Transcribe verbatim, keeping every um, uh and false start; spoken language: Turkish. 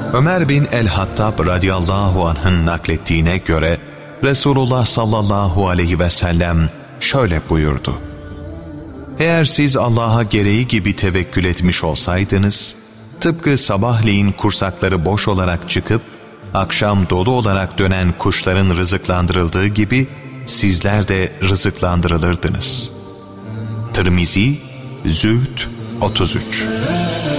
Ömer bin el-Hattab radıyallahu anh'ın naklettiğine göre Resulullah sallallahu aleyhi ve sellem şöyle buyurdu: Eğer siz Allah'a gereği gibi tevekkül etmiş olsaydınız, tıpkı sabahleyin kursakları boş olarak çıkıp akşam dolu olarak dönen kuşların rızıklandırıldığı gibi sizler de rızıklandırılırdınız. Tirmizi, Zühd otuz üç.